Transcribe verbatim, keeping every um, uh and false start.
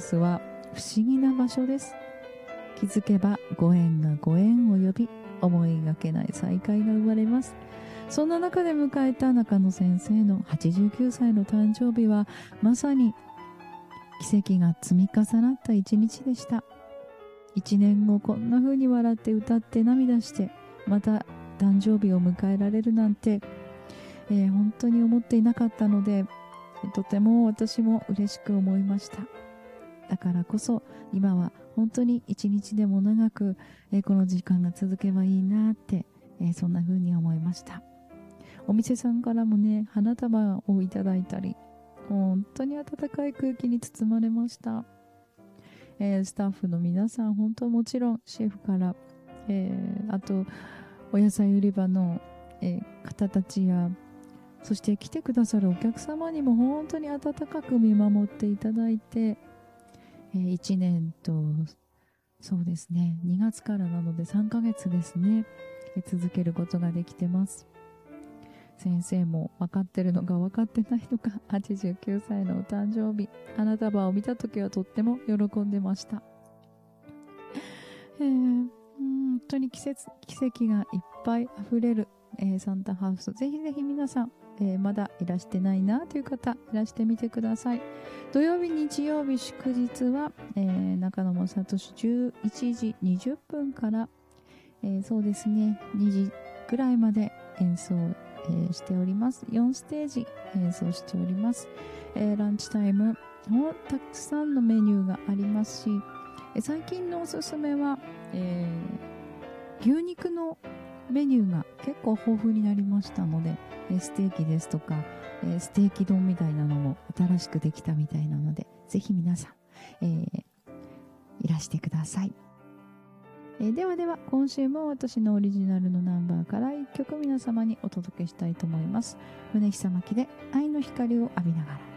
スは不思議な場所です。気づけばご縁がご縁を呼び、思いがけない再会が生まれます。そんな中で迎えた中野先生のはちじゅうきゅうさいの誕生日は、まさに奇跡が積み重なった一日でした。一年後、こんな風に笑って歌って涙して、また誕生日を迎えられるなんて、えー、本当に思っていなかったので、とても私も嬉しく思いました。だからこそ今は本当に一日でも長く、えー、この時間が続けばいいなって、えー、そんな風に思いました。お店さんからもね、花束をいただいたり、本当に温かい空気に包まれました。えー、スタッフの皆さん、本当もちろんシェフから、えー、あとお野菜売り場の、えー、方たちや、そして来てくださるお客様にも本当に温かく見守っていただいて、えー、いちねんとそうですね、にがつからなのでさんかげつですね、えー、続けることができてます。先生も分かってるのか分かってないのか、はちじゅうきゅうさいのお誕生日、花束を見た時はとっても喜んでました。えー、本当に奇跡、奇跡がいっぱいあふれる、えー、サンタハウス、ぜひぜひ皆さん、えー、まだいらしてないなという方、いらしてみてください。土曜日、日曜日、祝日は、えー、中野正俊じゅういちじにじゅっぷんから、えー、そうですね、にじぐらいまで演奏、えー、しております。よんステージ演奏しております。えー、ランチタイムもたくさんのメニューがありますし、えー、最近のおすすめは、えー、牛肉のメニューが結構豊富になりましたので、えー、ステーキですとか、えー、ステーキ丼みたいなのも新しくできたみたいなので、ぜひ皆さん、えー、いらしてください。えー、ではでは、今週も私のオリジナルのナンバーからいっきょく皆様にお届けしたいと思います。宗久巻で愛の光を浴びながら。